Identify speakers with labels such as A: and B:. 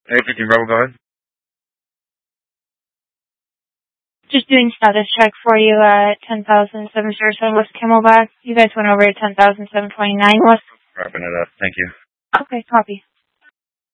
A: Hey, 15 Rebel, go ahead.
B: Just doing status check for you at 10,707 West Camelback. You guys went over at 10,729 West.
A: Wrapping it up. Thank you.
B: Okay, copy.